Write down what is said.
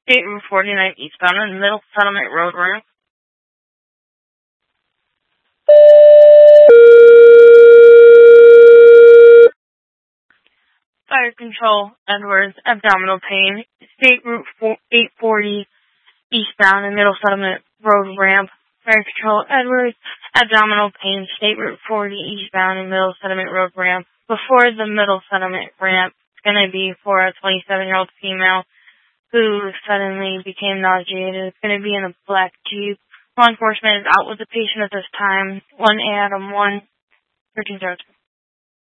State Route 49 eastbound on Middle Settlement Road ramp. Fire Control, Edwards, abdominal pain. State Route 840 eastbound and Middle Settlement Road ramp. Fire Control, Edwards, abdominal pain. State Route 40 eastbound and Middle Settlement Road ramp. Before the Middle Settlement ramp, it's going to be for a 27-year-old female who suddenly became nauseated. It's going to be in a black Jeep. Law enforcement is out with the patient at this time. 1 Adam 1 1302.